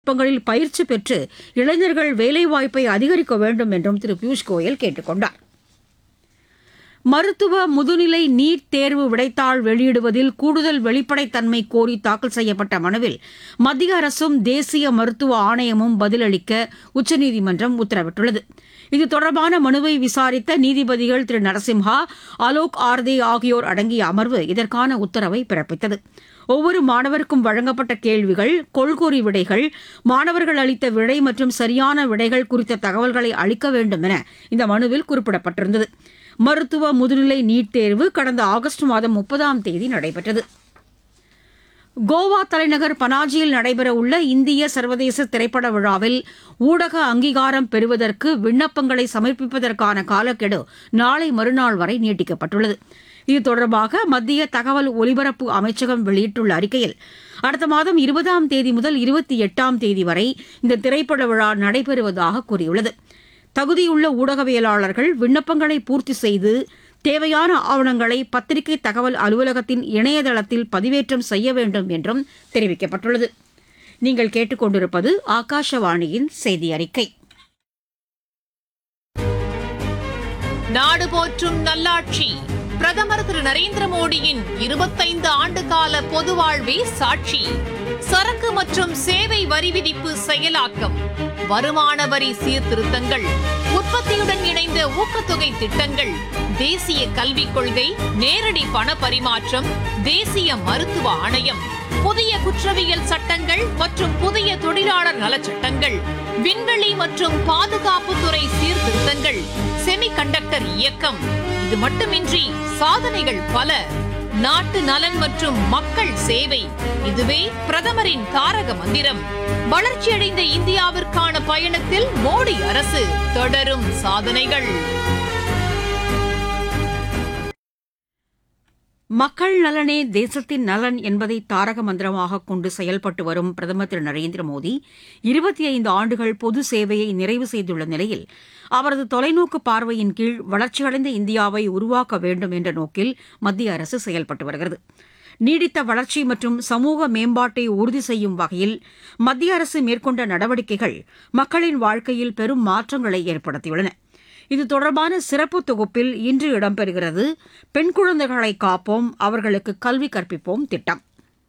நுட்பங்களில் பயிற்சி பெற்று இளைஞர்கள் வேலைவாய்ப்பை அதிகரிக்க வேண்டும் என்றும் திரு பியூஷ் கோயல் கேட்டுக் கொண்டார். மருத்துவ முதுநிலை நீட் தேர்வு விடைத்தாள் வெளியிடுவதில் கூடுதல் வெளிப்படைத்தன்மை கோரி தாக்கல் செய்யப்பட்ட மனுவில் மத்திய அரசும் தேசிய மருத்துவ ஆணையமும் பதிலளிக்க உச்சநீதிமன்றம் உத்தரவிட்டுள்ளது. இது தொடர்பான மனுவை விசாரித்த நீதிபதிகள் திரு நரசிம்ஹா, அலோக் ஆர்தே ஆகியோர் அடங்கிய அமர்வு இதற்கான உத்தரவை பிறப்பித்தது. ஒவ்வொரு மாணவருக்கும் வழங்கப்பட்ட கேள்விகள், கொள்கூறி விடைகள், மாணவர்கள் அளித்த விடை மற்றும் சரியான விடைகள் குறித்த தகவல்களை அளிக்க வேண்டும் என இந்த மனுவில் குறிப்பிடப்பட்டிருந்தது. மருத்துவ முதுநிலை நீட் தேர்வு கடந்த ஆகஸ்ட் மாதம் 30 நடைபெற்றது. கோவா தலைநகர் பனாஜியில் நடைபெறவுள்ள இந்திய சர்வதேச திரைப்பட விழாவில் ஊடக அங்கீகாரம் பெறுவதற்கு விண்ணப்பங்களை சமர்ப்பிப்பதற்கான காலக்கெடு நாளை மறுநாள் வரை நீட்டிக்கப்பட்டுள்ளது. இது தொடர்பாக மத்திய தகவல் ஒலிபரப்பு அமைச்சகம் வெளியிட்டுள்ள அறிக்கையில், அடுத்த மாதம் 20 முதல் 28 வரை இந்த திரைப்பட விழா நடைபெறுவதாக கூறியுள்ளது. தகுதியுள்ள ஊடகவியலாளர்கள் விண்ணப்பங்களை பூர்த்தி செய்து தேவையான ஆவணங்களை பத்திரிகை தகவல் அலுவலகத்தின் இணையதளத்தில் பதிவேற்றம் செய்ய வேண்டும் என்றும் தெரிவிக்கப்பட்டுள்ளது. நீங்கள் கேட்டுக்கொண்டிருப்பது ஆகாஷவாணியின் செய்தி அறிக்கை. நாடு போற்றும் நல்லாட்சி பிரதமர் திரு நரேந்திர மோடியின் 25 ஆண்டுகால பொது வாழ்வே சாட்சி. சரக்கு மற்றும் சேவை வரி விதிப்பு செயலாக்கம், வருமான வரி சீர்திருத்தங்கள், உற்பத்தியுடன் இணைந்த ஊக்கத்தொகை திட்டங்கள், தேசிய கல்விக் கொள்கை, நேரடி பண பரிமாற்றம், தேசிய மருத்துவ ஆணையம், புதிய குற்றவியல் சட்டங்கள் மற்றும் புதிய தொழிலாளர் நலச்சட்டங்கள், விண்வெளி மற்றும் பாதுகாப்புத்துறை சீர்திருத்தங்கள், செமிகண்டக்டர் இயக்கம். இது மட்டுமின்றி சாதனைகள் பல. நாட்டு நலன் மற்றும் மக்கள் சேவை, இதுவே பிரதமரின் தாரக மந்திரம். வளர்ச்சியடைந்த இந்தியாவிற்கான பயணத்தில் மோடி அரசு, தொடரும் சாதனைகள். மக்கள் நலனே தேசத்தின் நலன் என்பதை தாரக மந்திரமாக கொண்டு செயல்பட்டு வரும் பிரதமர் திரு நரேந்திர மோடி 25 ஆண்டுகள் பொது சேவையை நிறைவு செய்துள்ள நிலையில் அவரது தொலைநோக்கு பார்வையின் கீழ் வளர்ச்சியடைந்த இந்தியாவை உருவாக்க வேண்டும் என்ற நோக்கில் மத்திய அரசு செயல்பட்டு வருகிறது. நீடித்த வளர்ச்சி மற்றும் சமூக மேம்பாட்டை உறுதி செய்யும் வகையில் மத்திய அரசு மேற்கொண்ட நடவடிக்கைகள் மக்களின் வாழ்க்கையில் பெரும் மாற்றங்களை ஏற்படுத்தியுள்ளன. இது தொடர்பான சிறப்பு தொகுப்பில் இன்று இடம்பெறுகிறது பெண் குழந்தைகளை காப்போம், அவர்களுக்கு கல்வி கற்பிப்போம் திட்டம்.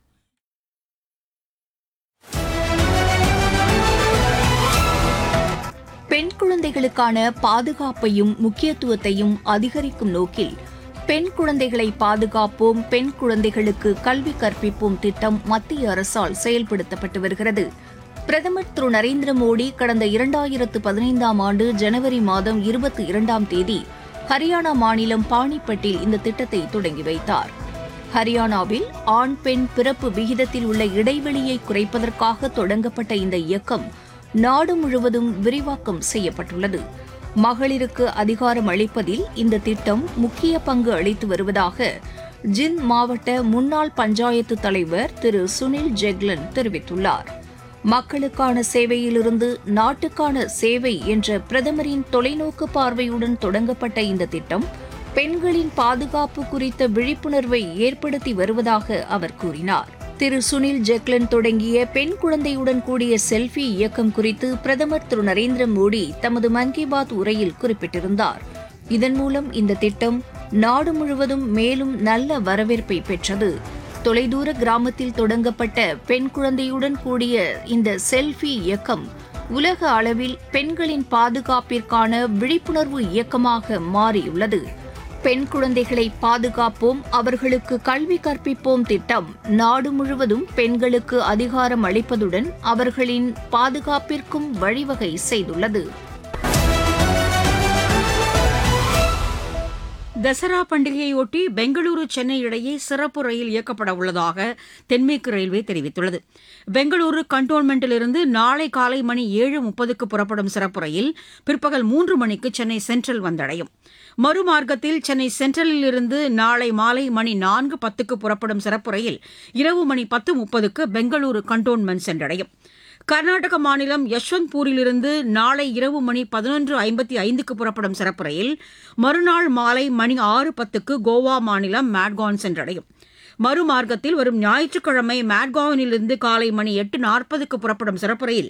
பெண் குழந்தைகளுக்கான பாதுகாப்பையும் முக்கியத்துவத்தையும் அதிகரிக்கும் நோக்கில் பெண் குழந்தைகளை பாதுகாப்போம், பெண் குழந்தைகளுக்கு கல்வி கற்பிப்போம் திட்டம் மத்திய அரசால் செயல்படுத்தப்பட்டு வருகிறது. பிரதமர் திரு நரேந்திர மோடி கடந்த 2015 ஆண்டு ஜனவரி மாதம் 22 ஹரியானா மாநிலம் பாணிப்பட்டில் இந்த திட்டத்தை தொடங்கி வைத்தார். ஹரியானாவில் ஆண் பெண் பிறப்பு விகிதத்தில் உள்ள இடைவெளியை குறைப்பதற்காக தொடங்கப்பட்ட இந்த இயக்கம் நாடு முழுவதும் விரிவாக்கம் செய்யப்பட்டுள்ளது. மகளிருக்கு அதிகாரம் அளிப்பதில் இந்த திட்டம் முக்கிய பங்கு அளித்து வருவதாக ஜிந்த் மாவட்ட முன்னாள் பஞ்சாயத்து தலைவர் திரு சுனில் ஜெக்லன் தெரிவித்துள்ளார். மக்களுக்கான சேவையிலிருந்து நாட்டுக்கான சேவை என்ற பிரதமரின் தொலைநோக்கு பார்வையுடன் தொடங்கப்பட்ட இந்த திட்டம் பெண்களின் பாதுகாப்பு குறித்த விழிப்புணர்வை ஏற்படுத்தி வருவதாக அவர் கூறினார். திரு சுனில் ஜெக்லன் தொடங்கிய பெண் குழந்தையுடன் கூடிய செல்ஃபி இயக்கம் குறித்து பிரதமர் திரு நரேந்திர மோடி தமது மன் கி பாத் உரையில் குறிப்பிட்டிருந்தார். இதன் மூலம் இந்த திட்டம் நாடு முழுவதும் மேலும் நல்ல வரவேற்பை பெற்றது. தொலைதூர கிராமத்தில் தொடங்கப்பட்ட பெண் குழந்தையுடன் கூடிய இந்த செல்ஃபி இயக்கம் உலக அளவில் பெண்களின் பாதுகாப்பிற்கான விழிப்புணர்வு இயக்கமாக மாறியுள்ளது. பெண் குழந்தைகளை பாதுகாப்போம், அவர்களுக்கு கல்வி கற்பிப்போம் திட்டம் நாடு முழுவதும் பெண்களுக்கு அதிகாரம் அளிப்பதுடன் அவர்களின் பாதுகாப்பிற்கும் வழிவகை செய்துள்ளது. தசரா பண்டிகையொட்டி பெங்களூரு சென்னை இடையே சிறப்பு ரயில் இயக்கப்பட உள்ளதாக தென்மேற்கு ரயில்வே தெரிவித்துள்ளது. பெங்களூரு கண்டோன்மெண்டிலிருந்து நாளை காலை மணி 7:30 புறப்படும் சிறப்பு ரயில் பிற்பகல் 3 மணிக்கு சென்னை சென்ட்ரல் வந்தடையும். மறுமார்க்கத்தில் சென்னை சென்ட்ரலிலிருந்து நாளை மாலை மணி 4:10 புறப்படும் சிறப்பு ரயில் இரவு மணி 10:30 பெங்களூரு கண்டோன்மெண்ட் சென்றடையும். கர்நாடக மாநிலம் யஷ்வந்த்பூரிலிருந்து நாளை இரவு மணி 11:55 புறப்படும் சிறப்பு ரயில் மறுநாள் மாலை மணி 6:10 கோவா மாநிலம் மேட்கான் சென்றடையும். மறுமார்க்கத்தில் வரும் ஞாயிற்றுக்கிழமை மேட்கானிலிருந்து காலை மணி 8:40 புறப்படும் சிறப்பு ரயில்